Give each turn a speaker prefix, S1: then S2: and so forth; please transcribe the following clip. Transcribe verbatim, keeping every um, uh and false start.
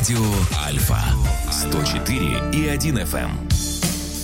S1: Радио Альфа сто четыре и один эф эм.